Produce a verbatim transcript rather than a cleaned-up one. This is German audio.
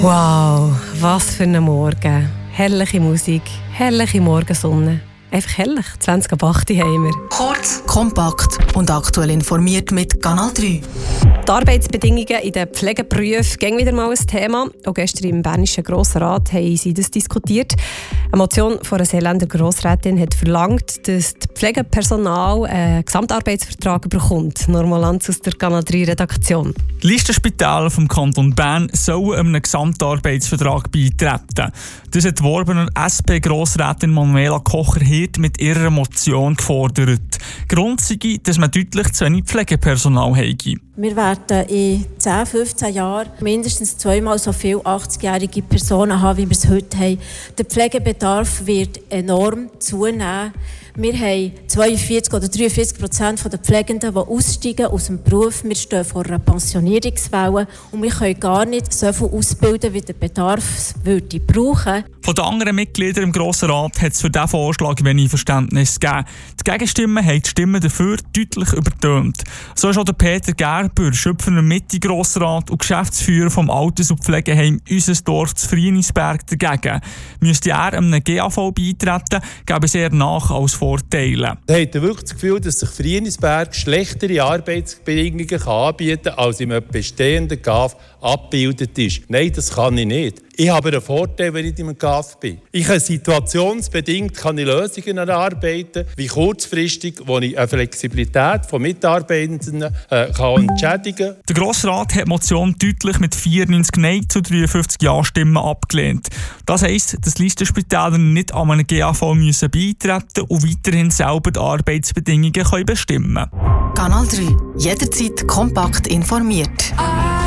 Wow, was für ein Morgen. Herrliche Musik, herrliche Morgensonne. Einfach herrlich, zwanzig ab acht haben wir. Kurz, kompakt und aktuell informiert mit Kanal drei. Die Arbeitsbedingungen in den Pflegeberufen gehen wieder mal ein Thema. Auch gestern im Bernischen Grossen Rat haben sie das diskutiert. Eine Motion von einer Seeländer Grossrätin hat verlangt, dass das Pflegepersonal einen Gesamtarbeitsvertrag bekommt. Normalanz aus der Kanal drei Redaktion. Die Listenspitäler vom Kanton Bern sollen einem Gesamtarbeitsvertrag beitreten. Das hat die Worbener S P-Grossrätin Manuela Kocher-Hirt mit ihrer Motion gefordert. Grund sei, dass man deutlich zu wenig Pflegepersonal habe. Wir werden in zehn, fünfzehn Jahren mindestens zweimal so viele achtzigjährige Personen haben, wie wir es heute haben. Der Pflegebedarf wird enorm zunehmen. Wir haben zweiundvierzig oder dreiundvierzig Prozent der Pflegenden, die aussteigen aus dem Beruf. Wir stehen vor einer Pensionierungswelle und wir können gar nicht so viel ausbilden, wie der Bedarf würde brauchen. Von den anderen Mitgliedern im Grossen Rat hat es für diesen Vorschlag wenig Verständnis gegeben. Die Gegenstimmen haben die Stimmen dafür deutlich übertönt. So ist auch der Peter Gerber, Schöpfner Mitte-Grossrat und Geschäftsführer vom Alters- und Pflegeheim «Unser Dorf» zu Frienisberg dagegen. Müsste er einem G A V beitreten, gäbe es eher nach als Vorteile. Da hat er wirklich das Gefühl, dass sich Frienisberg schlechtere Arbeitsbedingungen anbieten kann, als in einem bestehenden G A V abgebildet ist. Nein, das kann ich nicht. Ich habe einen Vorteil, wenn ich in einem G A V bin. Ich kann situationsbedingt kann ich Lösungen erarbeiten, wie kurzfristig, wo ich eine Flexibilität von Mitarbeitenden äh, kann entschädigen kann. Der Grossrat hat die Motion deutlich mit vierundneunzig Nein zu dreiundfünfzig Ja-Stimmen abgelehnt. Das heisst, dass Listenspitäler nicht an einem G A V müssen beitreten und weiterhin selber die Arbeitsbedingungen können bestimmen können. Kanal drei. Jederzeit kompakt informiert.